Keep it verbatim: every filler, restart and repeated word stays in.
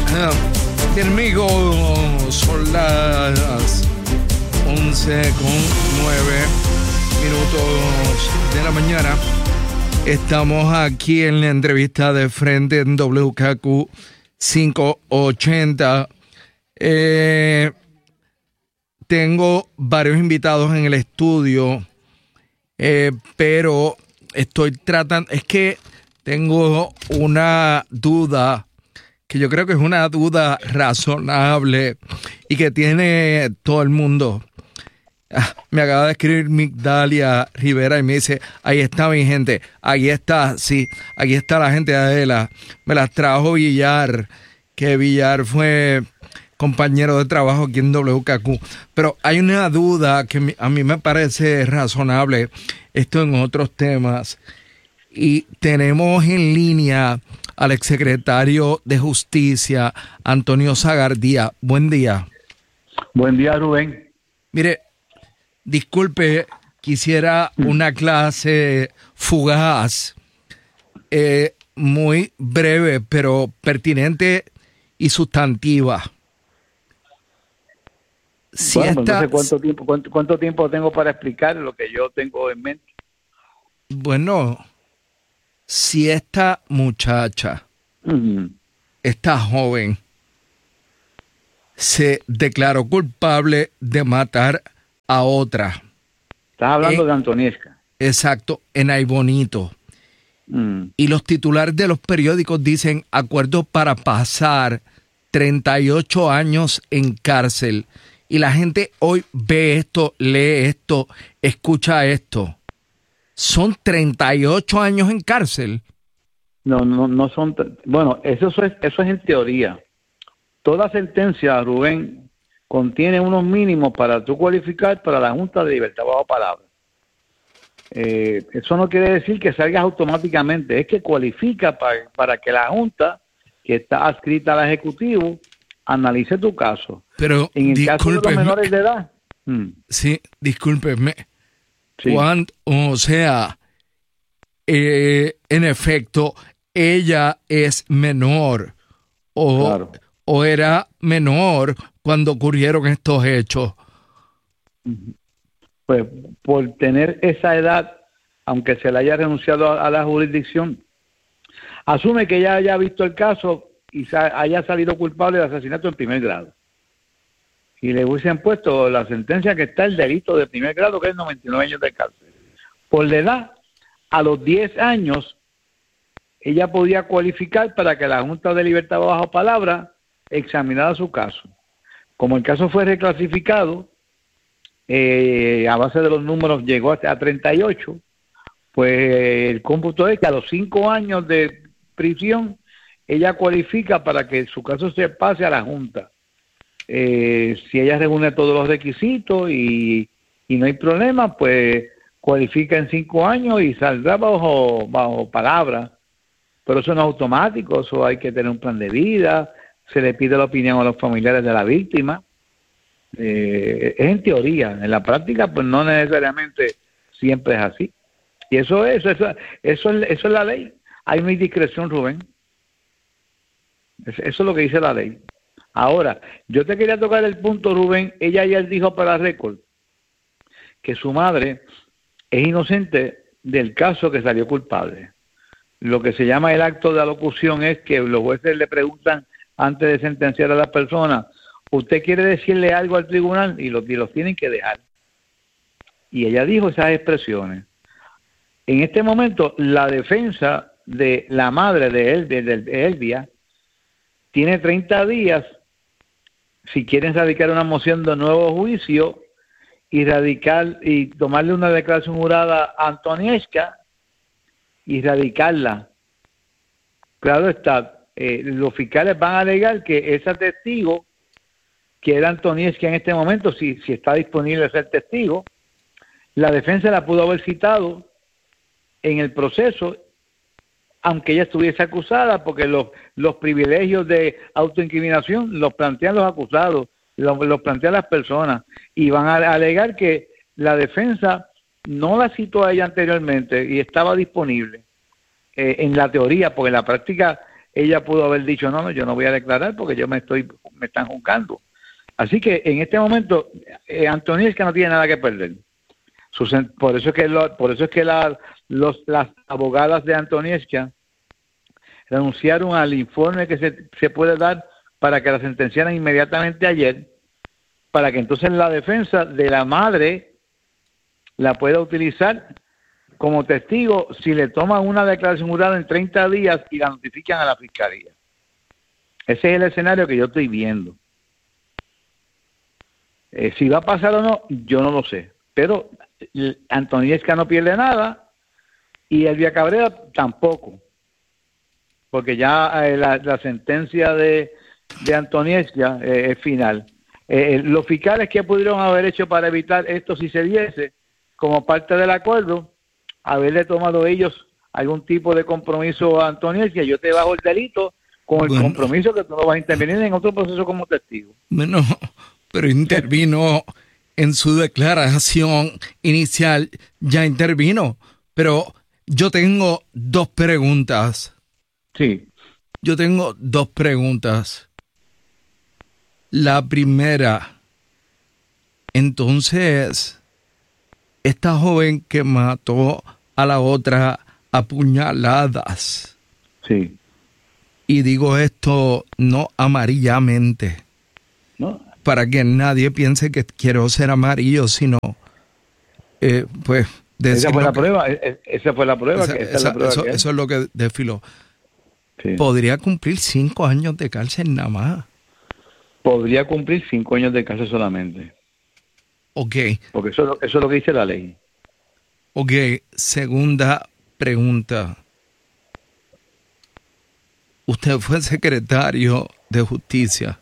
Ah, bien, amigos, son las once con nueve minutos de la mañana. Estamos aquí en la entrevista de frente en W K Q quinientos ochenta. Eh, tengo varios invitados en el estudio, eh, pero estoy tratando, es que tengo una duda que yo creo que es una duda razonable y que tiene todo el mundo. Ah, me acaba de escribir Migdalia Rivera y me dice, ahí está mi gente, ahí está, sí, aquí está la gente de Adela. Me las trajo Villar, que Villar fue compañero de trabajo aquí en W K Q. Pero hay una duda que a mí me parece razonable, esto en otros temas. Y tenemos en línea al exsecretario de Justicia, Antonio Zagardía. Buen día. Buen día, Rubén. Mire, disculpe, quisiera una clase fugaz, eh, muy breve, pero pertinente y sustantiva. Si bueno, esta, entonces, ¿cuánto tiempo, cuánto, ¿cuánto tiempo tengo para explicar lo que yo tengo en mente? Bueno, si esta muchacha, uh-huh. esta joven, se declaró culpable de matar a otra. Estás hablando en, de Antoniesca. Exacto, en Aybonito. Mm. Y los titulares de los periódicos dicen acuerdo para pasar treinta y ocho años en cárcel. Y la gente hoy ve esto, lee esto, escucha esto. ¿Son treinta y ocho años en cárcel? No, no, no son... Bueno, eso es, eso es en teoría. Toda sentencia, Rubén, contiene unos mínimos para tú cualificar para la Junta de Libertad Bajo Palabra. Eh, eso no quiere decir que salgas automáticamente, es que cualifica para, para que la Junta, que está adscrita al Ejecutivo, analice tu caso. Pero, en el caso de los menores de edad. Hmm. Sí, discúlpeme. Sí. Cuando, o sea, eh, en efecto, ella es menor o... Claro. ¿O era menor cuando ocurrieron estos hechos? Pues por tener esa edad, aunque se le haya renunciado a, a la jurisdicción, asume que ya haya visto el caso y sa- haya salido culpable de asesinato en primer grado. Y le hubiesen puesto la sentencia que está el delito de primer grado, que es noventa y nueve años de cárcel. Por la edad, a los diez años, ella podía cualificar para que la Junta de Libertad Bajo Palabra examinada su caso. Como el caso fue reclasificado, eh, a base de los números llegó hasta a treinta y ocho, pues el cómputo es que a los cinco años de prisión ella cualifica para que su caso se pase a la Junta. Eh, si ella reúne todos los requisitos y, y no hay problema, pues cualifica en cinco años y saldrá bajo, bajo palabra. Pero eso no es automático, eso hay que tener un plan de vida. Se le pide la opinión a los familiares de la víctima. Eh, es en teoría, en la práctica pues no necesariamente siempre es así. Y eso es, eso, eso, es, eso es la ley. Hay una indiscreción, Rubén. Eso es lo que dice la ley. Ahora, yo te quería tocar el punto, Rubén. Ella ayer dijo para récord que su madre es inocente del caso que salió culpable. Lo que se llama el acto de alocución es que los jueces le preguntan antes de sentenciar a la persona, usted quiere decirle algo al tribunal y los, y los tienen que dejar. Y ella dijo esas expresiones. En este momento, la defensa de la madre de, él, de, de Elvia tiene treinta días, si quieren radicar una moción de nuevo juicio y radicar y tomarle una declaración jurada a Antoniesca y radicarla. Claro está. Eh, los fiscales van a alegar que ese testigo, que era Antoniesca en este momento, si, si está disponible a ser testigo, la defensa la pudo haber citado en el proceso, aunque ella estuviese acusada, porque los, los privilegios de autoincriminación los plantean los acusados, los, los plantean las personas, y van a alegar que la defensa no la citó a ella anteriormente y estaba disponible. Eh, en la teoría, porque en la práctica ella pudo haber dicho, no, no, yo no voy a declarar porque yo me estoy, me están juzgando. Así que en este momento, eh, Antoniewska no tiene nada que perder. Sus, por eso es que, lo, por eso es que la, los, las abogadas de Antoniewska renunciaron al informe que se, se puede dar para que la sentenciaran inmediatamente ayer, para que entonces la defensa de la madre la pueda utilizar como testigo si le toman una declaración jurada en treinta días y la notifican a la fiscalía. Ese es el escenario que yo estoy viendo. Eh, si va a pasar o no, yo no lo sé. Pero Antoniewska no pierde nada y Elvia Cabrera tampoco. Porque ya eh, la, la sentencia de, de Antoniewska eh, es final. Eh, los fiscales que pudieron haber hecho para evitar esto si se diese, como parte del acuerdo, haberle tomado ellos algún tipo de compromiso a Antoniewska, yo te bajo el delito con el bueno, compromiso que tú no vas a intervenir en otro proceso como testigo. Bueno, pero intervino en su declaración inicial, ya intervino, pero yo tengo dos preguntas. Sí. Yo tengo dos preguntas. La primera, entonces, esta joven que mató a la otra a puñaladas. Sí. Y digo esto no amarillamente. No. Para que nadie piense que quiero ser amarillo, sino, eh, pues... Esa fue la que, prueba, esa fue la prueba. Esa, que esa esa, es la prueba eso, que eso es lo que desfiló. Sí. Podría cumplir cinco años de cárcel nada más. Podría cumplir cinco años de cárcel solamente. Ok. Porque eso, eso es lo que dice la ley. Ok, segunda pregunta. Usted fue secretario de Justicia.